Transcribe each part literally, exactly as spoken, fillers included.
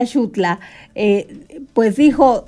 Xutla, eh, pues dijo,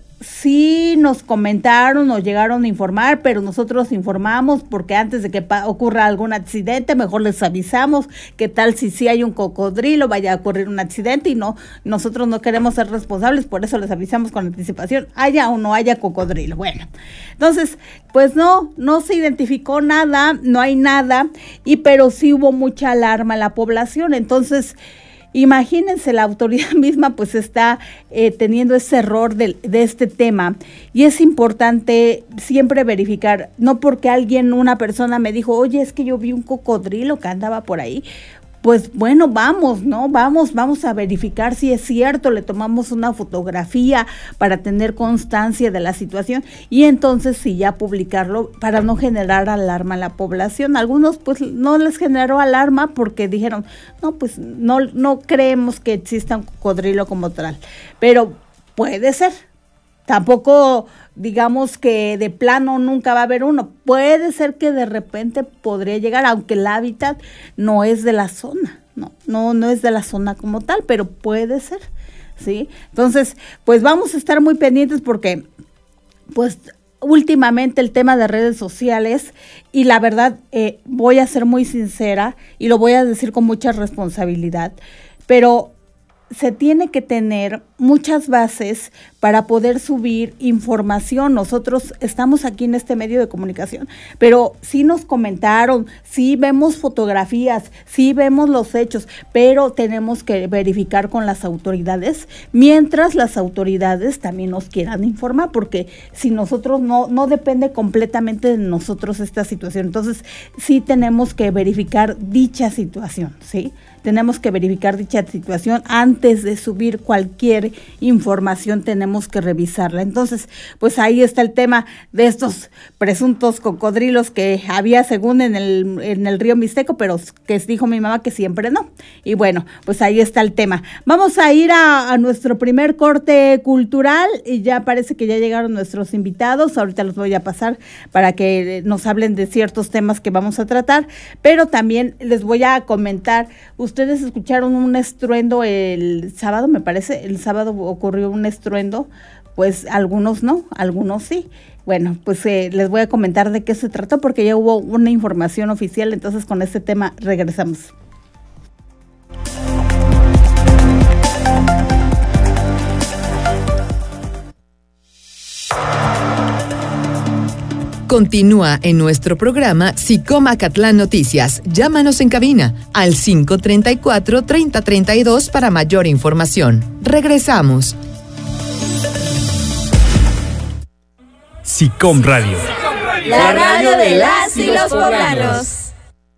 sí nos comentaron, nos llegaron a informar, pero nosotros informamos porque antes de que pa- ocurra algún accidente, mejor les avisamos qué tal si sí hay un cocodrilo, vaya a ocurrir un accidente y no, nosotros no queremos ser responsables, por eso les avisamos con anticipación, haya o no haya cocodrilo. Bueno, entonces, pues no, no se identificó nada, no hay nada, y pero sí hubo mucha alarma en la población. Entonces, imagínense, la autoridad misma pues está eh, teniendo ese error de, de este tema, y es importante siempre verificar, no porque alguien, una persona me dijo, oye, es que yo vi un cocodrilo que andaba por ahí, pues bueno, vamos, ¿no? Vamos, vamos a verificar si es cierto, le tomamos una fotografía para tener constancia de la situación y entonces sí ya publicarlo para no generar alarma en la población. Algunos pues no les generó alarma porque dijeron, no, pues no, no creemos que exista un cocodrilo como tal, pero puede ser. Tampoco digamos que de plano nunca va a haber uno. Puede ser que de repente podría llegar, aunque el hábitat no es de la zona, no, no, no es de la zona como tal, pero puede ser, ¿sí? Entonces, pues vamos a estar muy pendientes porque, pues, últimamente el tema de redes sociales, y la verdad, eh, voy a ser muy sincera y lo voy a decir con mucha responsabilidad, pero se tiene que tener muchas bases para poder subir información. Nosotros estamos aquí en este medio de comunicación, pero sí nos comentaron, sí vemos fotografías, sí vemos los hechos, pero tenemos que verificar con las autoridades, mientras las autoridades también nos quieran informar, porque si nosotros no, no depende completamente de nosotros esta situación. Entonces, sí tenemos que verificar dicha situación, ¿sí? Tenemos que verificar dicha situación antes de subir cualquier información, tenemos que revisarla. Entonces, pues ahí está el tema de estos presuntos cocodrilos que había según en el, en el río Mixteco, pero que dijo mi mamá que siempre no. Y bueno, pues ahí está el tema. Vamos a ir a, a nuestro primer corte cultural y ya parece que ya llegaron nuestros invitados. Ahorita los voy a pasar para que nos hablen de ciertos temas que vamos a tratar, pero también les voy a comentar. Ustedes escucharon un estruendo el sábado, me parece, el sábado ocurrió un estruendo, pues algunos no, algunos sí. Bueno, pues eh, les voy a comentar de qué se trató porque ya hubo una información oficial, entonces con este tema regresamos. Continúa en nuestro programa Sicomacatlán Noticias. Llámanos en cabina al cinco treinta y cuatro, treinta treinta y dos para mayor información. Regresamos. Sicom Radio. La radio de las y los poblanos.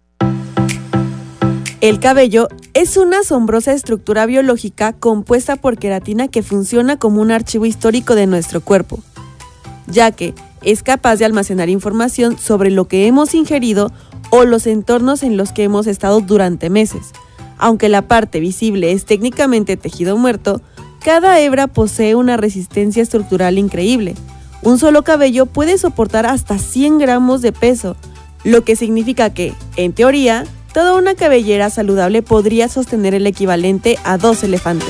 El cabello es una asombrosa estructura biológica compuesta por queratina que funciona como un archivo histórico de nuestro cuerpo, ya que es capaz de almacenar información sobre lo que hemos ingerido o los entornos en los que hemos estado durante meses. Aunque la parte visible es técnicamente tejido muerto, cada hebra posee una resistencia estructural increíble. Un solo cabello puede soportar hasta cien gramos de peso, lo que significa que, en teoría, toda una cabellera saludable podría sostener el equivalente a dos elefantes.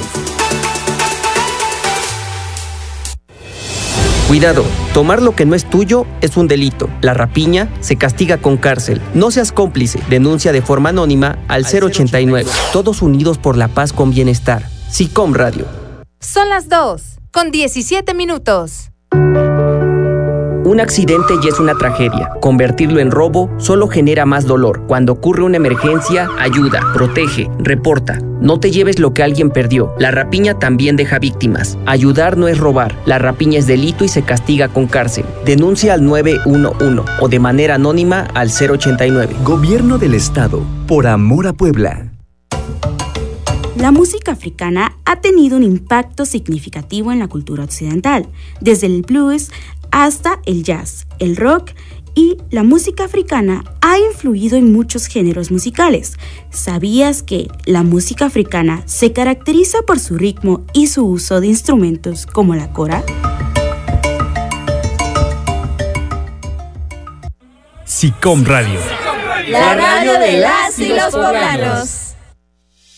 Cuidado, tomar lo que no es tuyo es un delito. La rapiña se castiga con cárcel. No seas cómplice. Denuncia de forma anónima al cero ochenta y nueve. Todos unidos por la paz con bienestar. Sicom Radio. Son las dos, con diecisiete minutos. Un accidente ya es una tragedia. Convertirlo en robo solo genera más dolor. Cuando ocurre una emergencia, ayuda, protege, reporta. No te lleves lo que alguien perdió. La rapiña también deja víctimas. Ayudar no es robar. La rapiña es delito y se castiga con cárcel. Denuncia al nueve uno uno o de manera anónima al cero ochenta y nueve. Gobierno del Estado, por amor a Puebla. La música africana ha tenido un impacto significativo en la cultura occidental, desde el blues hasta el jazz, el rock y la música africana ha influido en muchos géneros musicales. ¿Sabías que la música africana se caracteriza por su ritmo y su uso de instrumentos como la kora? Sicom Radio. La radio de las y los poblanos.